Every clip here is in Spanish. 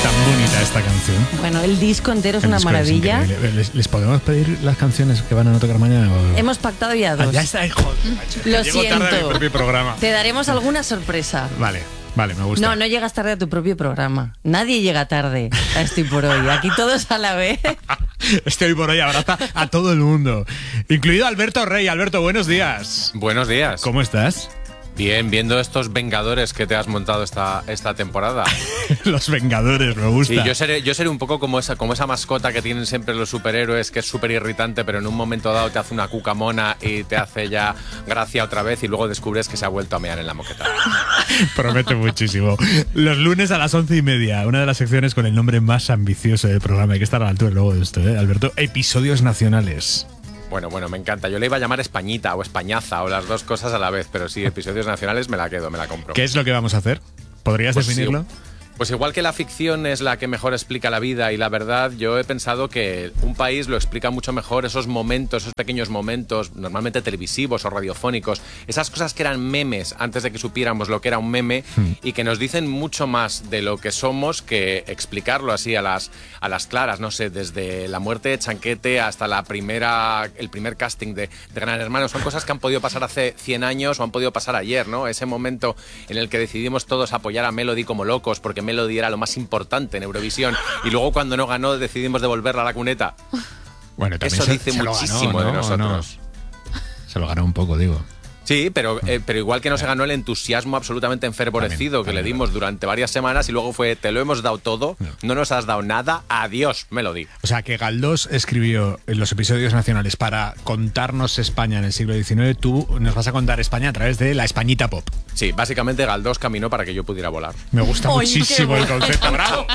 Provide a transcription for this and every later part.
Tan bonita esta canción. Bueno, el disco entero es una maravilla. ¿Les podemos pedir las canciones que van a no tocar mañana? O... Hemos pactado ya dos. Ya está, hijo. Lo Llego siento. tarde a mi propio programa. Te daremos alguna sorpresa. Vale, me gusta. No llegas tarde a tu propio programa. Nadie llega tarde a Estoy por Hoy. Aquí todos a la vez. Estoy por hoy, abraza a todo el mundo. Incluido Alberto Rey. Alberto, buenos días. Buenos días. ¿Cómo estás? Bien, viendo estos Vengadores que te has montado esta temporada. Los Vengadores, me gusta. Sí, yo seré un poco como esa mascota que tienen siempre los superhéroes, que es súper irritante, pero en un momento dado te hace una cuca mona y te hace ya gracia otra vez y luego descubres que se ha vuelto a mear en la moqueta. Promete muchísimo. Los lunes a las 11:30, una de las secciones con el nombre más ambicioso del programa. Hay que estar a la altura luego de esto, Alberto. Episodios nacionales. Bueno, me encanta. Yo le iba a llamar Españita o Españaza o las dos cosas a la vez, pero sí, episodios nacionales me la compro. ¿Qué es lo que vamos a hacer? ¿Podrías definirlo? Sí. Pues igual que la ficción es la que mejor explica la vida y la verdad, yo he pensado que un país lo explica mucho mejor esos momentos, esos pequeños momentos, normalmente televisivos o radiofónicos, esas cosas que eran memes antes de que supiéramos lo que era un meme y que nos dicen mucho más de lo que somos que explicarlo así a las claras, no sé, desde la muerte de Chanquete hasta el primer casting de Gran Hermano. Son cosas que han podido pasar hace 100 años o han podido pasar ayer, ¿no? Ese momento en el que decidimos todos apoyar a Melody como locos porque Melody era lo más importante en Eurovisión y luego cuando no ganó decidimos devolverla a la cuneta. Bueno, eso dice muchísimo de nosotros. Se lo ganó un poco, digo. Sí, pero igual que no se ganó el entusiasmo absolutamente enfervorecido que le dimos durante varias semanas y luego fue, te lo hemos dado todo, no nos has dado nada, adiós, Melody. O sea, que Galdós escribió en los episodios nacionales para contarnos España en el siglo XIX, tú nos vas a contar España a través de la Españita Pop. Sí, básicamente Galdós caminó para que yo pudiera volar. Me gusta muchísimo el concepto. ¡Bravo!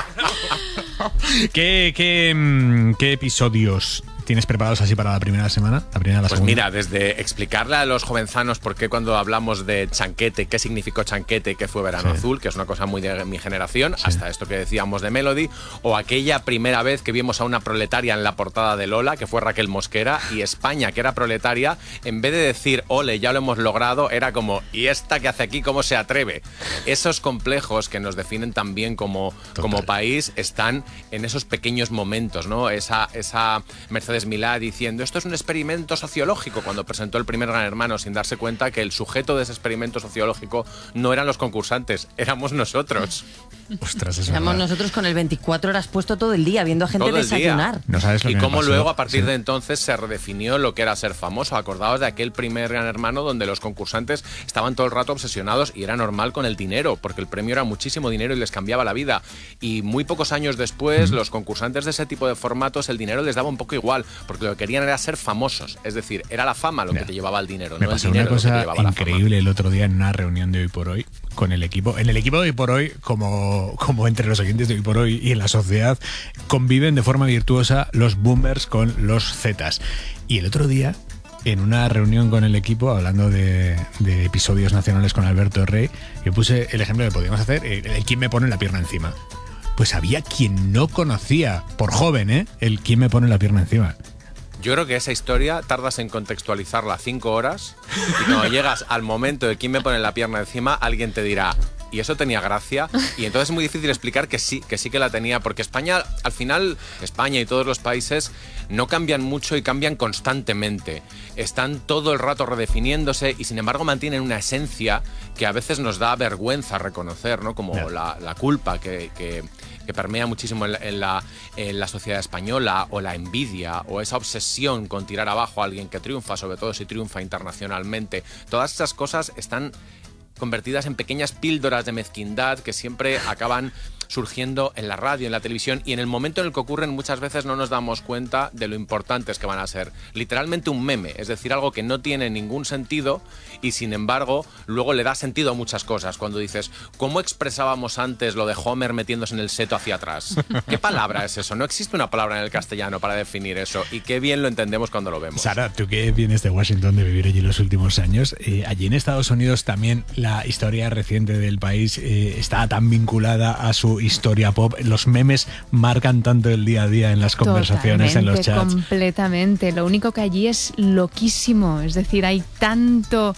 ¿Qué episodios tienes preparados así para la primera semana? La segunda. Mira, desde explicarle a los jovenzanos por qué cuando hablamos de Chanquete, qué significó Chanquete, qué fue Verano Azul, que es una cosa muy de mi generación, hasta esto que decíamos de Melody, o aquella primera vez que vimos a una proletaria en la portada de Lola, que fue Raquel Mosquera, y España, que era proletaria, en vez de decir, ole, ya lo hemos logrado, era como, ¿y esta que hace aquí, cómo se atreve? Esos complejos que nos definen también como país están en esos pequeños momentos, ¿no? Esa Mercedes Milá diciendo, esto es un experimento sociológico, cuando presentó el primer Gran Hermano, sin darse cuenta que el sujeto de ese experimento sociológico no eran los concursantes, éramos nosotros. Ostras, es éramos verdad. Nosotros con el 24 horas puesto todo el día, viendo a gente desayunar. No sabes lo y que cómo me pasó. luego a partir de entonces se redefinió lo que era ser famoso. Acordaos de aquel primer Gran Hermano donde los concursantes estaban todo el rato obsesionados y era normal con el dinero, porque el premio era muchísimo dinero y les cambiaba la vida. Y muy pocos años después, los concursantes de ese tipo de formatos, el dinero les daba un poco igual, porque lo que querían era ser famosos. Es decir, era la fama lo que te llevaba al dinero, Me no el pasó dinero una cosa lo que te llevaba a la fama. increíble el otro día en una reunión de Hoy por Hoy con el equipo. En el equipo de Hoy por Hoy, como entre los oyentes de Hoy por Hoy y en la sociedad, conviven de forma virtuosa los boomers con los zetas. Y el otro día, en una reunión con el equipo, hablando de episodios nacionales con Alberto Rey, yo puse el ejemplo que podíamos hacer, el quién me pone la pierna encima. Pues había quien no conocía, por joven, el quién me pone la pierna encima. Yo creo que esa historia tardas en contextualizarla 5 horas y cuando llegas al momento de quién me pone la pierna encima, alguien te dirá, y eso tenía gracia, y entonces es muy difícil explicar que sí que la tenía, porque España, al final, España y todos los países no cambian mucho y cambian constantemente. Están todo el rato redefiniéndose y sin embargo mantienen una esencia que a veces nos da vergüenza reconocer, ¿no? Como la culpa que permea muchísimo en la sociedad española, o la envidia, o esa obsesión con tirar abajo a alguien que triunfa, sobre todo si triunfa internacionalmente. Todas esas cosas están convertidas en pequeñas píldoras de mezquindad que siempre acaban surgiendo en la radio, en la televisión, y en el momento en el que ocurren muchas veces no nos damos cuenta de lo importantes que van a ser. Literalmente un meme, es decir, algo que no tiene ningún sentido y sin embargo luego le da sentido a muchas cosas. Cuando dices, ¿cómo expresábamos antes lo de Homer metiéndose en el seto hacia atrás? ¿Qué palabra es eso? No existe una palabra en el castellano para definir eso y qué bien lo entendemos cuando lo vemos. Sara, tú que vienes de Washington, de vivir allí los últimos años, allí en Estados Unidos también la historia reciente del país está tan vinculada a su historia pop. Los memes marcan tanto el día a día en las conversaciones, en los chats. Completamente. Lo único que allí es loquísimo. Es decir, hay tanto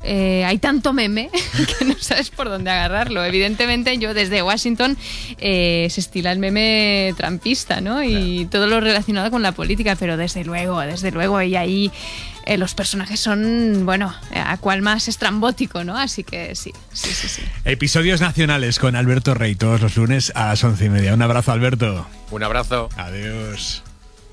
hay tanto meme que no sabes por dónde agarrarlo. Evidentemente yo desde Washington se estila el meme trumpista, ¿no? Y todo lo relacionado con la política, pero desde luego, y ahí los personajes son, bueno, a cual más estrambótico, ¿no? Así que sí. Episodios nacionales con Alberto Rey todos los lunes a las 11:30. Un abrazo, Alberto. Un abrazo. Adiós.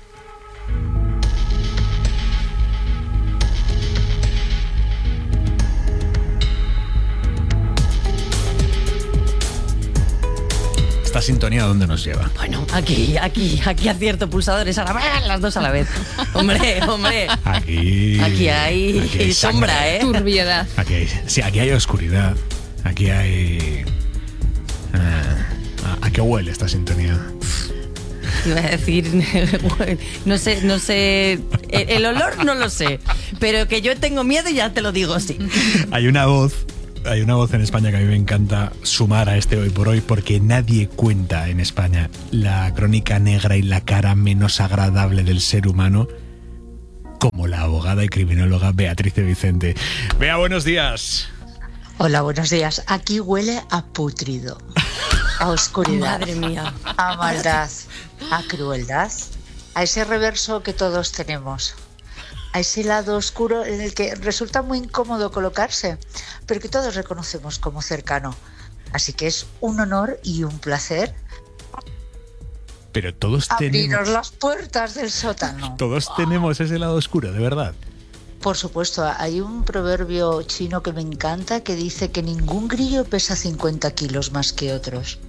¿Esta sintonía dónde nos lleva? Bueno, aquí acierto pulsadores a las dos a la vez. Hombre. Aquí hay sombra, ¿eh? Turbiedad. Aquí hay oscuridad. Aquí hay... ¿A qué huele esta sintonía? Iba a decir, no sé, el olor no lo sé, pero que yo tengo miedo y ya te lo digo, sí. Hay una voz en España que a mí me encanta sumar a este Hoy por Hoy, porque nadie cuenta en España la crónica negra y la cara menos agradable del ser humano como la abogada y criminóloga Beatriz de Vicente. Bea, buenos días. Hola, buenos días. Aquí huele a putrido, a oscuridad, madre mía, a maldad, a crueldad, a ese reverso que todos tenemos, a ese lado oscuro en el que resulta muy incómodo colocarse, pero que todos reconocemos como cercano. Así que es un honor y un placer pero todos abrirnos las puertas del sótano. Todos tenemos ese lado oscuro, de verdad. Por supuesto, hay un proverbio chino que me encanta que dice que ningún grillo pesa 50 kilos más que otros.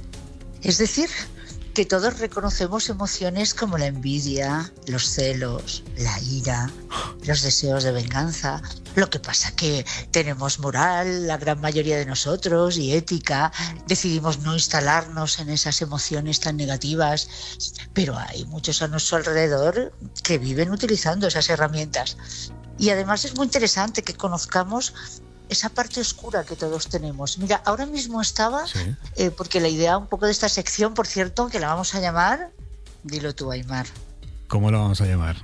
Es decir, que todos reconocemos emociones como la envidia, los celos, la ira, los deseos de venganza. Lo que pasa que tenemos moral, la gran mayoría de nosotros, y ética. Decidimos no instalarnos en esas emociones tan negativas, pero hay muchos a nuestro alrededor que viven utilizando esas herramientas. Y además es muy interesante que conozcamos esa parte oscura que todos tenemos. Mira, ahora mismo estaba, porque la idea un poco de esta sección, por cierto, que la vamos a llamar, dilo tú, Aimar. ¿Cómo lo vamos a llamar?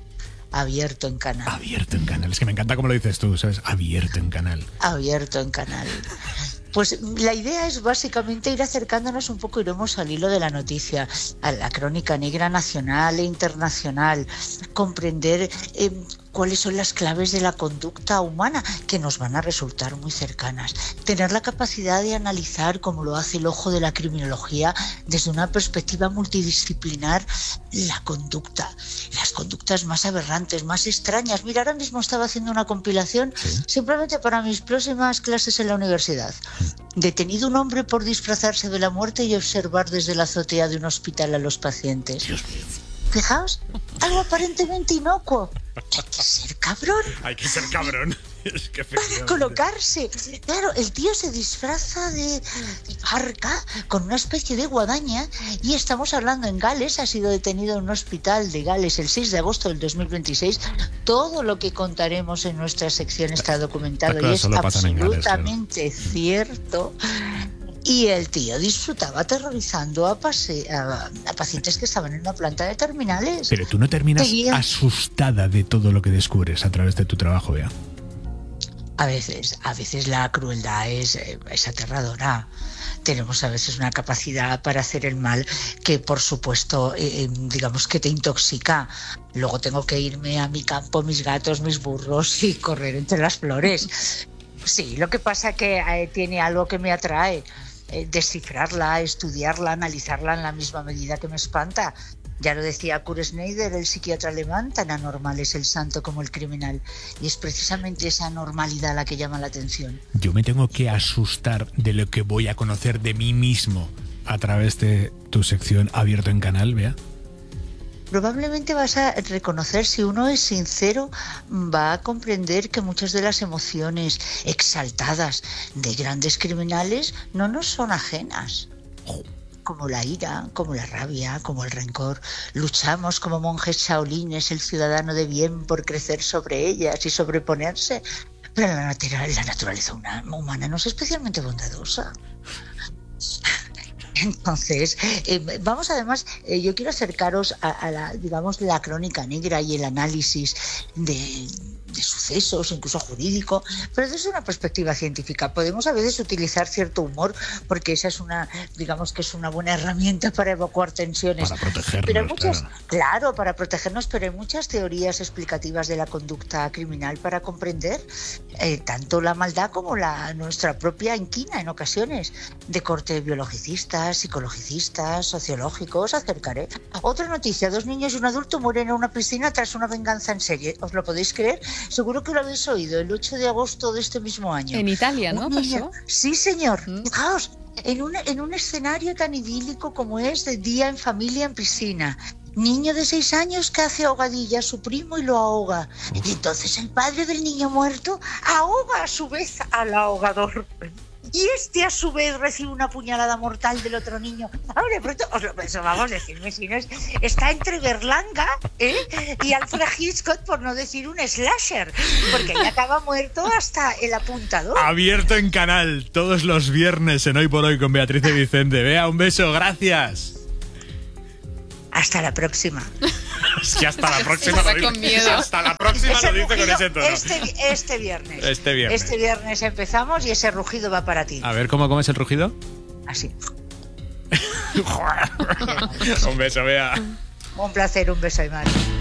Abierto en canal. Abierto en canal. Es que me encanta cómo lo dices tú, ¿sabes? Abierto en canal. Abierto en canal. Pues la idea es básicamente ir acercándonos un poco, iremos al hilo de la noticia, a la crónica negra nacional e internacional, comprender cuáles son las claves de la conducta humana que nos van a resultar muy cercanas, tener la capacidad de analizar, como lo hace el ojo de la criminología, desde una perspectiva multidisciplinar, la conducta, las conductas más aberrantes, más extrañas. Mira, ahora mismo estaba haciendo una compilación simplemente para mis próximas clases en la universidad. Detenido un hombre por disfrazarse de la muerte y observar desde la azotea de un hospital a los pacientes. Fijaos, algo aparentemente inocuo. Hay que ser cabrón. Hay que ser cabrón. Es que para colocarse. Claro, el tío se disfraza de parca con una especie de guadaña, y estamos hablando en Gales. Ha sido detenido en un hospital de Gales el 6 de agosto del 2026. Todo lo que contaremos en nuestra sección está documentado y es absolutamente cierto. Y el tío disfrutaba aterrorizando a pacientes que estaban en una planta de terminales. Pero tú no terminas asustada de todo lo que descubres a través de tu trabajo, Bea. A veces la crueldad es aterradora. Tenemos a veces una capacidad para hacer el mal que, por supuesto, digamos que te intoxica. Luego tengo que irme a mi campo, mis gatos, mis burros y correr entre las flores. Sí, lo que pasa que tiene algo que me atrae. Descifrarla, estudiarla, analizarla en la misma medida que me espanta. Ya lo decía Kurt Schneider, el psiquiatra alemán, tan anormal es el santo como el criminal. Y es precisamente esa anormalidad la que llama la atención. Yo me tengo que asustar de lo que voy a conocer de mí mismo a través de tu sección Abierto en Canal, Bea. Probablemente vas a reconocer, si uno es sincero, va a comprender que muchas de las emociones exaltadas de grandes criminales no nos son ajenas. Como la ira, como la rabia, como el rencor. Luchamos como monjes shaolines, el ciudadano de bien, por crecer sobre ellas y sobreponerse. Pero la naturaleza humana no es especialmente bondadosa. Entonces, vamos además, yo quiero acercaros a la, digamos, la crónica negra y el análisis de procesos, incluso jurídico, pero desde una perspectiva científica. Podemos a veces utilizar cierto humor porque esa es digamos que es una buena herramienta para evacuar tensiones. Para protegernos, pero hay muchas, claro, para protegernos, pero hay muchas teorías explicativas de la conducta criminal para comprender tanto la maldad como nuestra propia inquina en ocasiones, de corte biologicistas, psicologicistas, sociológicos. Acercaré. Otra noticia, 2 niños y un adulto mueren en una piscina tras una venganza en serie. ¿Os lo podéis creer? Seguro que lo habéis oído, el 8 de agosto de este mismo año. En Italia, ¿no? ¿Pasó? Sí, señor. Fijaos, en un escenario tan idílico como es de día en familia en piscina. Niño de 6 años que hace ahogadilla a su primo y lo ahoga. Y entonces el padre del niño muerto ahoga a su vez al ahogador. Y este a su vez recibe una puñalada mortal del otro niño. Ahora de pronto os lo pensó, vamos, decirme si no está entre Berlanga y Alfred Hitchcock, por no decir un slasher, porque ya acaba muerto hasta el apuntador. Abierto en canal todos los viernes en Hoy por Hoy con Beatriz y Vicente. Bea, un beso, gracias. Hasta la próxima. Es que hasta la próxima Está lo con dice. miedo. Hasta la próxima Ese lo dice con rugido, ese tono. Este viernes. Este viernes empezamos y ese rugido va para ti. A ver, ¿cómo es el rugido? Así. Un beso, Bea. Un placer, un beso, Aymar.